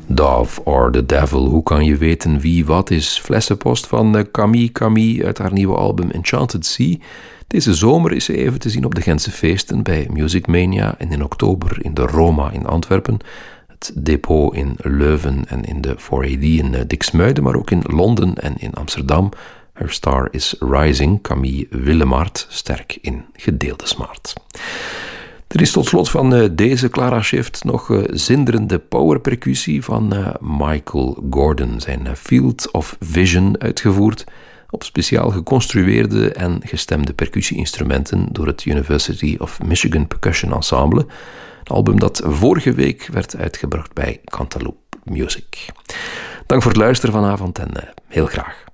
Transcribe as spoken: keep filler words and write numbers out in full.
Dove or the Devil, hoe kan je weten wie wat is? Flessenpost van Camille Camille uit haar nieuwe album Enchanted Sea. Deze zomer is ze even te zien op de Gentse feesten bij Music Mania en in oktober in de Roma in Antwerpen, het Depot in Leuven en in de four A D in Diksmuiden, maar ook in Londen en in Amsterdam. Her star is rising, Camille Willemart, sterk in gedeelde smart. Er is tot slot van uh, deze Clara Shift nog uh, zinderende powerpercussie van uh, Michael Gordon, zijn uh, Field of Vision uitgevoerd op speciaal geconstrueerde en gestemde percussie-instrumenten door het University of Michigan Percussion Ensemble, een album dat vorige week werd uitgebracht bij Cantaloupe Music. Dank voor het luisteren vanavond en uh, heel graag